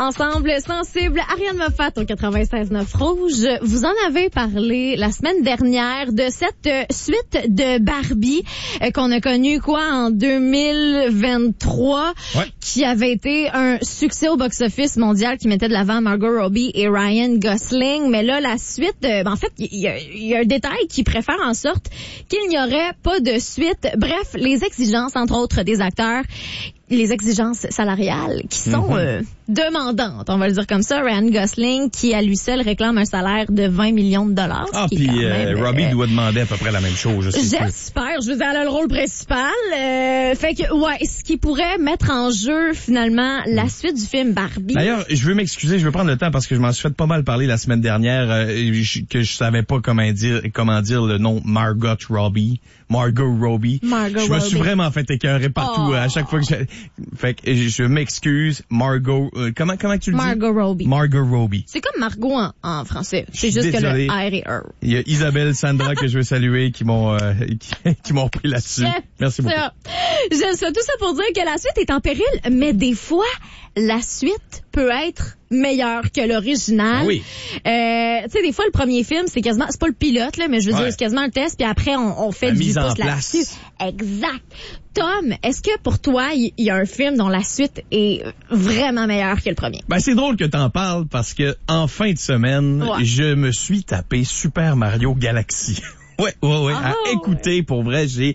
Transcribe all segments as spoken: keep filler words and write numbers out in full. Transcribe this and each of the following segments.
Ensemble sensible, Ariane Moffat au quatre-vingt-seize neuf Rouge. Vous en avez parlé la semaine dernière de cette euh, suite de Barbie euh, qu'on a connue quoi en deux mille vingt-trois, ouais. qui avait été un succès au box-office mondial, qui mettait de l'avant Margot Robbie et Ryan Gosling. Mais là, la suite, euh, ben, en fait, il y, y, y a un détail qui préfère en sorte qu'il n'y aurait pas de suite. Bref, les exigences, entre autres, des acteurs, les exigences salariales qui sont mm-hmm. euh, demandantes, on va le dire comme ça. Ryan Gosling, qui à lui seul réclame un salaire de vingt millions de dollars. Ah, puis euh, Robbie euh, doit demander à peu près la même chose. J'espère. Je veux dire, elle a le rôle principal. Euh, fait que, ouais, ce qui pourrait mettre en jeu, finalement, la suite du film Barbie. D'ailleurs, je veux m'excuser, je veux prendre le temps parce que je m'en suis fait pas mal parler la semaine dernière, euh, je, que je savais pas comment dire, comment dire le nom Margot Robbie. Margot Robbie. Margot je me Robbie. suis vraiment fait écœurer partout oh. à chaque fois que je... Fait que je m'excuse, Margot... Euh, comment comment tu le dis? Margot Robbie. Margot Robbie. C'est comme Margot en, en français. C'est juste désolé. que le R et R. Il y a Isabelle, Sandra que je veux saluer qui m'ont euh, qui, qui m'ont repris là-dessus. Merci beaucoup. Ça. J'aime ça, tout ça pour dire que la suite est en péril, mais des fois, la suite peut être meilleure que l'original. Oui. Euh, tu sais, des fois, le premier film, c'est quasiment, c'est pas le pilote, là, mais je veux ouais. dire, c'est quasiment le test, puis après, on, on fait la du mise pouce en là-dessus. place. Exact. Tom, est-ce que pour toi, il y, y a un film dont la suite est vraiment meilleure que le premier? Ben, c'est drôle que t'en parles parce que, en fin de semaine, ouais. je me suis tapé Super Mario Galaxy. Ouais, ouais, ouais. Oh. À écouter, pour vrai, j'ai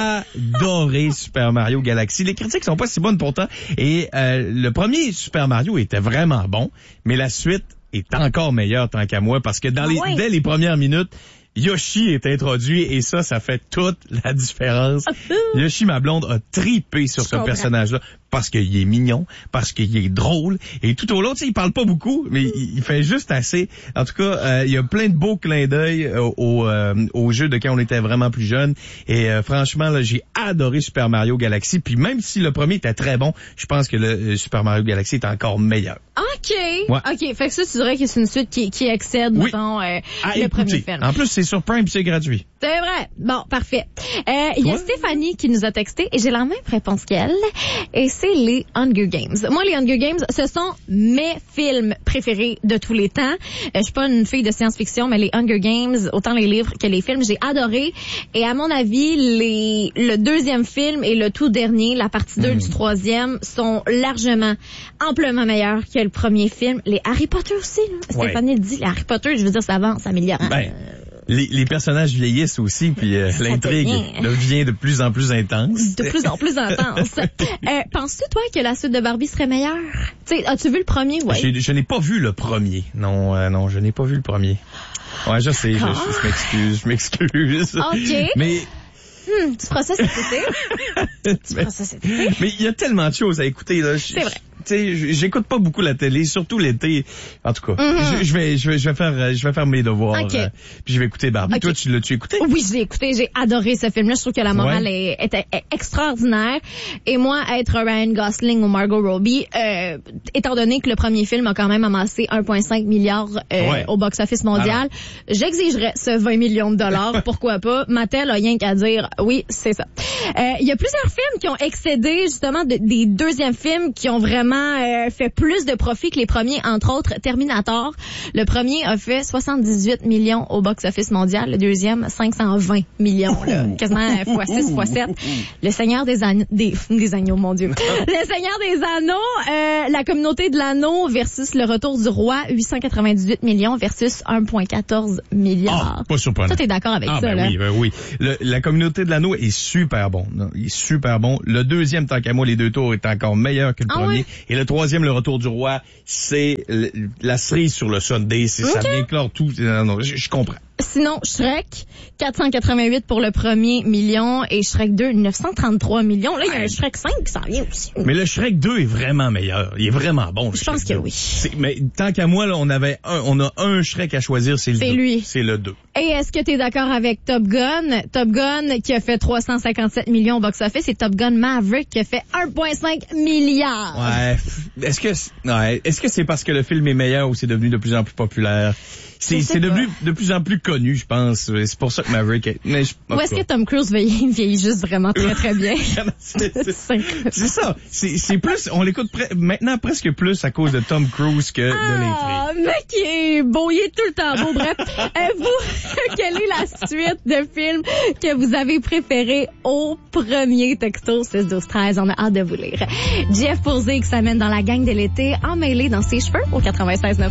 adoré Super Mario Galaxy. Les critiques sont pas si bonnes pourtant. Et euh, le premier Super Mario était vraiment bon, mais la suite est encore meilleure tant qu'à moi parce que dans les, ouais. dès les premières minutes, Yoshi est introduit et ça, ça fait toute la différence. Yoshi, ma blonde, a tripé sur Je ce comprends. personnage-là parce qu'il est mignon, parce qu'il est drôle. Et tout au long, tu sais, il parle pas beaucoup, mais il, il fait juste assez. En tout cas, euh, il y a plein de beaux clins d'œil au, au, euh, au jeu de quand on était vraiment plus jeune. Et euh, franchement, là, j'ai adoré Super Mario Galaxy. Puis même si le premier était très bon, je pense que le euh, Super Mario Galaxy est encore meilleur. OK. Ouais. OK. Fait que ça, tu dirais que c'est une suite qui, qui excède, oui. mettons, euh, à le écouter. premier film. En plus, c'est sur Prime, c'est gratuit. C'est vrai. Bon, parfait. Euh, il y a Stéphanie qui nous a texté et j'ai la même réponse qu'elle. Et c'est les Hunger Games. Moi, les Hunger Games, ce sont mes films préférés de tous les temps. Euh, je suis pas une fille de science-fiction, mais les Hunger Games, autant les livres que les films, j'ai adoré. Et à mon avis, les le deuxième film et le tout dernier, la partie deux mmh. du troisième, sont largement, amplement meilleurs que le premier film. Les Harry Potter aussi, là. Ouais. Stéphanie le dit, les Harry Potter, je veux dire, ça avance, améliorant. Ben. Les, les personnages vieillissent aussi, puis euh, l'intrigue devient de plus en plus intense. De plus en plus intense. euh, penses-tu, toi, que la suite de Barbie serait meilleure? T'sais, as-tu vu le premier? Ouais. J'ai, je n'ai pas vu le premier. Non, euh, non, je n'ai pas vu le premier. Ouais, je sais, je, je, je m'excuse, je m'excuse. OK. Mais... Hmm, tu feras ça cet été? tu feras ça cet été? Mais il y a tellement de choses à écouter, là. C'est vrai. Tu sais, j'écoute pas beaucoup la télé, surtout l'été. En tout cas, mm-hmm. je, je vais, je vais, je vais faire, je vais faire mes devoirs. Okay. Euh, puis je vais écouter Barbie. Okay. Toi, tu l'as-tu écouté? Oui, je l'ai écouté. J'ai adoré ce film-là. Je trouve que la morale ouais. est, est, est extraordinaire. Et moi, être Ryan Gosling ou Margot Robbie, euh, étant donné que le premier film a quand même amassé un virgule cinq milliard euh, ouais. au box-office mondial, alors, j'exigerais ce vingt millions de dollars. Pourquoi pas? Mattel a rien qu'à dire. Oui, c'est ça. Il euh, y a plusieurs films qui ont excédé justement de, des deuxièmes films qui ont vraiment euh, fait plus de profit que les premiers, entre autres Terminator. Le premier a fait soixante-dix-huit millions au box-office mondial, le deuxième cinq cent vingt millions, là, quasiment fois six, fois sept. Le Seigneur des Anneaux, des, des Agneaux, mon Dieu. Le Seigneur des Anneaux, euh, la communauté de l'anneau versus le Retour du Roi, huit cent quatre-vingt-dix-huit millions versus un virgule quatorze milliard. Ah, pas surprenant. Toi, t'es d'accord avec ah, ça, ben là? Oui, ben oui. Le, la communauté de l'anneau est super bon. Non, il est super bon. Le deuxième, tant qu'à moi, les deux tours est encore meilleur que le ah, premier. Ouais? Et le troisième, le Retour du Roi, c'est le, la cerise sur le sundae. C'est okay. Ça vient clore tout. Non, non, je, je comprends. Sinon, Shrek, quatre cent quatre-vingt-huit pour le premier million et Shrek deux, neuf cent trente-trois millions. Là, il y a un Shrek cinq qui s'en vient aussi. Mais le Shrek deux est vraiment meilleur. Il est vraiment bon. Je pense que oui. C'est, mais tant qu'à moi, là, on avait un, on a un Shrek à choisir, c'est le deux. C'est lui. C'est le deux. Et est-ce que tu es d'accord avec Top Gun? Top Gun qui a fait trois cent cinquante-sept millions au box-office et Top Gun Maverick qui a fait un virgule cinq milliard. Ouais. Est-ce que, ouais. Est-ce que c'est parce que le film est meilleur ou c'est devenu de plus en plus populaire? C'est, c'est devenu de plus en plus connu, je pense. C'est pour ça que Maverick est... Mais je... Ou est-ce que Tom Cruise vieillit, vieillit juste vraiment très, très bien? c'est, c'est, c'est ça. C'est, c'est plus... On l'écoute pre- maintenant presque plus à cause de Tom Cruise que ah, de l'intrigue. Ah, mec, il est beau, il est tout le temps beau. Bref, euh, vous, quelle est la suite de films que vous avez préféré au premier texto six douze treize? On a hâte de vous lire. Jeff Posey qui s'amène dans la gang de l'été emmêlé dans ses cheveux au quatre-vingt-seize neuf.